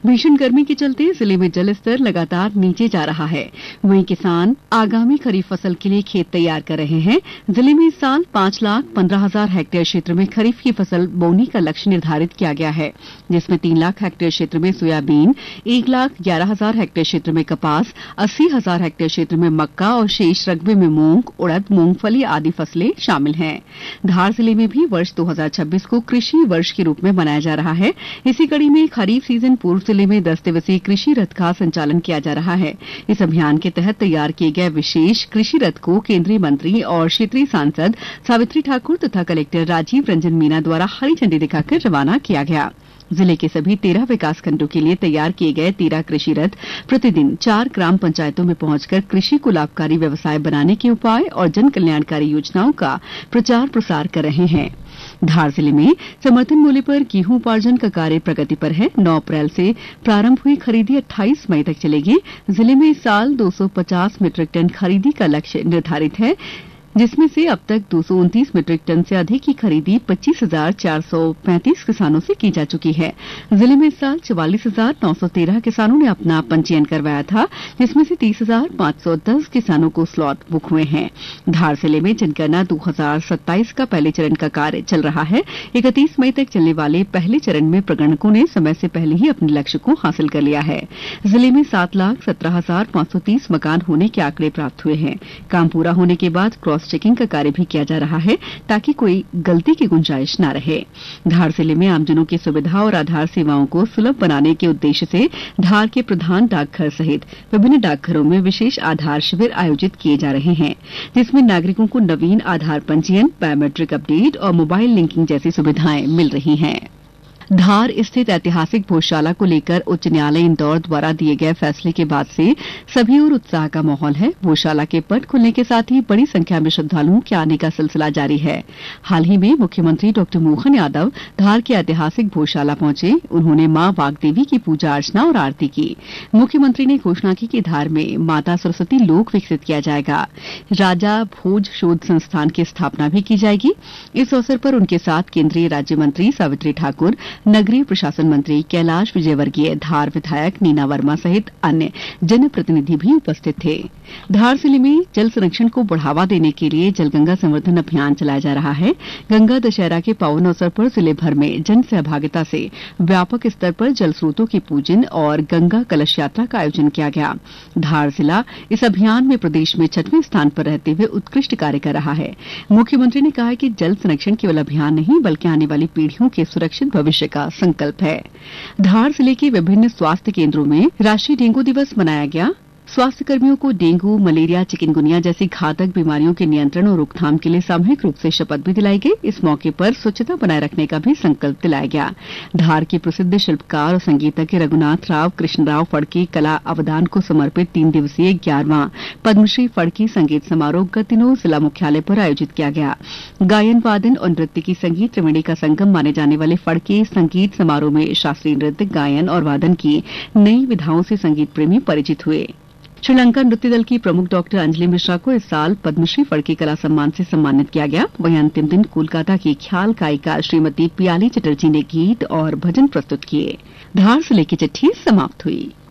भीषण गर्मी के चलते जिले में जल स्तर लगातार नीचे जा रहा है। वहीं किसान आगामी खरीफ फसल के लिए खेत तैयार कर रहे हैं। जिले में इस साल 5,15,000 हेक्टेयर क्षेत्र में खरीफ की फसल बोने का लक्ष्य निर्धारित किया गया है, जिसमें 3 लाख हेक्टेयर क्षेत्र में सोयाबीन, 1,11,000 हेक्टेयर क्षेत्र में कपास, 80,000 हेक्टेयर क्षेत्र में मक्का और शेष रकबे में मूंग, उड़द, मूंगफली आदि फसलें शामिल हैं। धार जिले में भी वर्ष 2026 को कृषि वर्ष के रूप में मनाया जा रहा है। इसी कड़ी में खरीफ सीजन पूर्व जिले में 10 दिवसीय कृषि रथ का संचालन किया जा रहा है। इस अभियान के तहत तैयार किए गए विशेष कृषि रथ को केंद्रीय मंत्री और क्षेत्रीय सांसद सावित्री ठाकुर तथा कलेक्टर राजीव रंजन मीना द्वारा हरी झंडी दिखाकर रवाना किया गया। जिले के सभी 13 विकासखंडों के लिए तैयार किए गए 13 कृषि रथ प्रतिदिन 4 ग्राम पंचायतों में पहुंचकर कृषि को लाभकारी व्यवसाय बनाने के उपाय और जन कल्याणकारी योजनाओं का प्रचार प्रसार कर रहे हैं। धार जिले में समर्थन मूल्य पर गेहूं उपार्जन का कार्य प्रगति पर है। 9 अप्रैल से प्रारंभ हुई खरीदी 28 मई तक चलेगी। जिले में इस साल 250 मीट्रिक टन खरीदी का लक्ष्य निर्धारित है, जिसमें से अब तक 229 मीट्रिक टन से अधिक की खरीदी 25,435 किसानों से की जा चुकी है। जिले में इस साल 44,913 किसानों ने अपना पंजीयन करवाया था, जिसमें से 30,510 किसानों को स्लॉट बुक हुए हैं। धार जिले में जनगणना 2027 का पहले चरण का कार्य चल रहा है। 31 मई तक चलने वाले पहले चरण में प्रगणकों ने समय से पहले ही अपने लक्ष्य को हासिल कर लिया है। जिले में 7,17,530 मकान होने के आंकड़े प्राप्त हुए हैं। काम पूरा होने के बाद क्रॉस चेकिंग का कार्य भी किया जा रहा है, ताकि कोई गलती की गुंजाइश न रहे। धार जिले में आमजनों की सुविधा और आधार सेवाओं को सुलभ बनाने के उद्देश्य से धार के प्रधान डाकघर सहित विभिन्न डाकघरों में विशेष आधार शिविर आयोजित किए जा रहे हैं, जिसमें नागरिकों को नवीन आधार पंजीयन, बायोमेट्रिक अपडेट और मोबाइल लिंकिंग जैसी सुविधाएं मिल रही हैं। धार स्थित ऐतिहासिक भोजशाला को लेकर उच्च न्यायालय इंदौर द्वारा दिए गए फैसले के बाद से सभी ओर उत्साह का माहौल है। भोजशाला के पट खुलने के साथ ही बड़ी संख्या में श्रद्धालुओं के आने का सिलसिला जारी है। हाल ही में मुख्यमंत्री डॉ. मोहन यादव धार के ऐतिहासिक भोजशाला पहुंचे। उन्होंने मां वाग्देवी की पूजा अर्चना और आरती की। मुख्यमंत्री ने घोषणा की कि धार में माता सरस्वती लोक विकसित किया जाएगा। राजा भोज शोध संस्थान की स्थापना भी की जाएगी। इस अवसर पर उनके साथ केंद्रीय राज्य मंत्री सावित्री ठाकुर, नगरीय प्रशासन मंत्री कैलाश विजयवर्गीय, धार विधायक नीना वर्मा सहित अन्य जनप्रतिनिधि भी उपस्थित थे। धार जिले में जल संरक्षण को बढ़ावा देने के लिए जलगंगा संवर्धन अभियान चलाया जा रहा है। गंगा दशहरा के पावन अवसर पर जिले भर में जन सहभागिता से व्यापक स्तर पर जल स्रोतों की पूजन और गंगा कलश यात्रा का आयोजन किया गया। धार जिला इस अभियान में प्रदेश में 6वें स्थान पर रहते हुए उत्कृष्ट कार्य कर रहा है। मुख्यमंत्री ने कहा कि जल संरक्षण केवल अभियान नहीं, बल्कि आने वाली पीढ़ियों के सुरक्षित भविष्य का संकल्प है। धार जिले के विभिन्न स्वास्थ्य केंद्रों में राष्ट्रीय डेंगू दिवस मनाया गया। स्वास्थ्य कर्मियों को डेंगू, मलेरिया, चिकनगुनिया जैसी घातक बीमारियों के नियंत्रण और रोकथाम के लिए सामूहिक रूप से शपथ भी दिलाई गई। इस मौके पर स्वच्छता बनाए रखने का भी संकल्प दिलाया गया। धार के प्रसिद्ध शिल्पकार और संगीतज्ञ रघुनाथ राव कृष्णराव फड़के कला अवदान को समर्पित 3 दिवसीय 11वां पद्मश्री फड़के संगीत समारोह गत दिनों जिला मुख्यालय पर आयोजित किया गया। गायन, वादन और नृत्य की संगीत त्रिवेणी का संगम माने जाने वाले फड़के संगीत समारोह में शास्त्रीय नृत्य, गायन और वादन की नई विधाओं से संगीत प्रेमी परिचित हुए। श्रीलंका नृत्य दल की प्रमुख डॉक्टर अंजलि मिश्रा को इस साल पद्मश्री फड़के कला सम्मान से सम्मानित किया गया। वहीं अंतिम दिन कोलकाता की ख्याल गायिका श्रीमती पियाली चटर्जी ने गीत और भजन प्रस्तुत किए। धार जिले की चिट्ठी समाप्त हुई।